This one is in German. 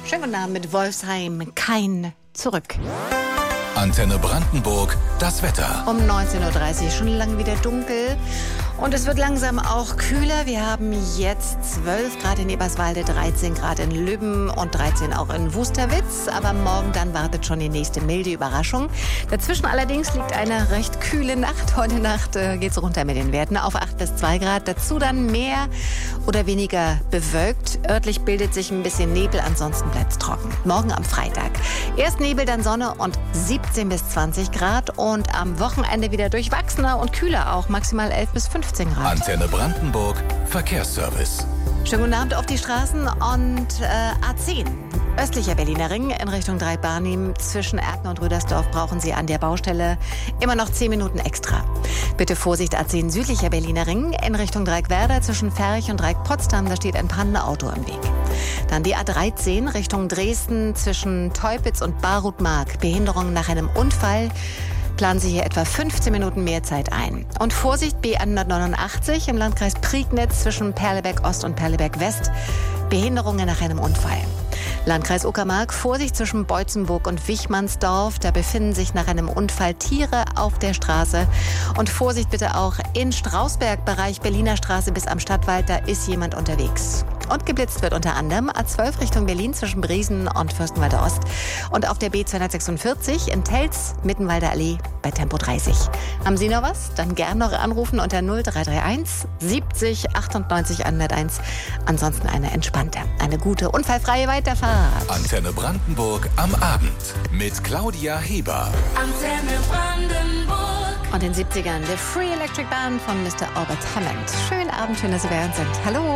Schönen guten Abend mit Wolfsheim. Kein Zurück. Antenne Brandenburg, das Wetter. Um 19.30 Uhr schon lang wieder dunkel. Und es wird langsam auch kühler. Wir haben jetzt 12 Grad in Eberswalde, 13 Grad in Lübben und 13 auch in Wusterwitz. Aber morgen dann wartet schon die nächste milde Überraschung. Dazwischen allerdings liegt eine recht kühle Nacht. Heute Nacht geht es runter mit den Werten auf 8 bis 2 Grad. Dazu dann mehr oder weniger bewölkt. Örtlich bildet sich ein bisschen Nebel, ansonsten bleibt es trocken. Morgen am Freitag. Erst Nebel, dann Sonne und 17 bis 20 Grad. Und am Wochenende wieder durchwachsener und kühler auch. Maximal 11 bis 15 Grad. Antenne Brandenburg, Verkehrsservice. Schönen guten Abend auf die Straßen und A10. Östlicher Berliner Ring in Richtung Dreieck-Barnim. Zwischen Erkner und Rüdersdorf brauchen Sie an der Baustelle immer noch 10 Minuten extra. Bitte Vorsicht, A10 südlicher Berliner Ring in Richtung Dreieck-Werder zwischen Ferch und Dreieck-Potsdam. Da steht ein Panne-Auto im Weg. Dann die A13 Richtung Dresden zwischen Teupitz und Barutmark. Behinderung nach einem Unfall. Planen Sie hier etwa 15 Minuten mehr Zeit ein. Und Vorsicht, B189 im Landkreis Prignitz zwischen Perleberg Ost und Perleberg West. Behinderungen nach einem Unfall. Landkreis Uckermark, Vorsicht zwischen Beutzenburg und Wichmannsdorf. Da befinden sich nach einem Unfall Tiere auf der Straße. Und Vorsicht bitte auch in Strausberg, Bereich Berliner Straße bis am Stadtwald. Da ist jemand unterwegs. Und geblitzt wird unter anderem A12 Richtung Berlin zwischen Briesen und Fürstenwalder Ost. Und auf der B246 in Telz, Mittenwalder Allee bei Tempo 30. Haben Sie noch was? Dann gern noch anrufen unter 0331 70 98 101. Ansonsten eine entspannte, eine gute, unfallfreie Weiterfahrt. Antenne Brandenburg am Abend mit Claudia Heber. Antenne Brandenburg. Und in den 70ern The Free Electric Band von Mr. Albert Hammond. Schönen Abend, schön, dass Sie bei uns sind. Hallo.